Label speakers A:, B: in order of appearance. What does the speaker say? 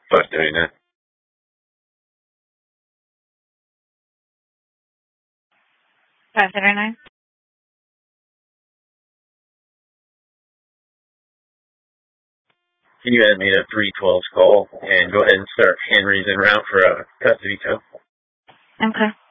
A: 539.
B: 539.
A: You had made a 312's call, and go ahead and start hand raising route for a custody tow.
B: Okay.